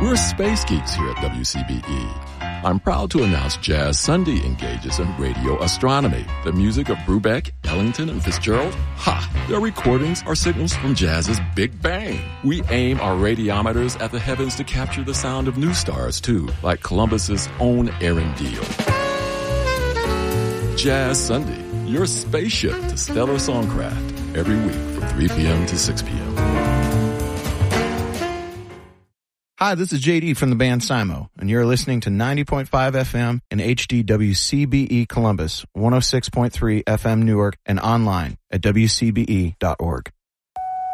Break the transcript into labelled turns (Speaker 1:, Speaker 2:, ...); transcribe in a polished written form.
Speaker 1: We're space geeks here at WCBE. I'm proud to announce Jazz Sunday engages in radio astronomy. The music of Brubeck, Ellington, and Fitzgerald? Ha! Their recordings are signals from jazz's Big Bang. We aim our radiometers at the heavens to capture the sound of new stars, too, like Columbus's own Aaron Deal. Jazz Sunday, your spaceship to stellar songcraft, every week from 3 p.m. to 6 p.m.
Speaker 2: Hi, this is JD from the band Simo, and you're listening to 90.5 FM and HDWCBE Columbus, 106.3 FM Newark, and online at WCBE.org.